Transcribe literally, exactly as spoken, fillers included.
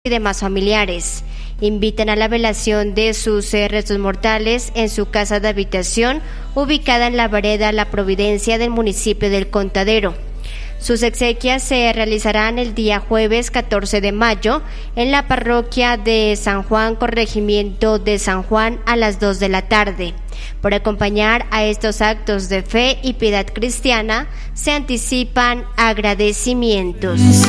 y demás familiares. Invitan a la velación de sus restos mortales en su casa de habitación, ubicada en la vereda La Providencia del municipio del Contadero. Sus exequias se realizarán el día jueves catorce de mayo en la parroquia de San Juan, corregimiento de San Juan, a las dos de la tarde. Por acompañar a estos actos de fe y piedad cristiana, se anticipan agradecimientos.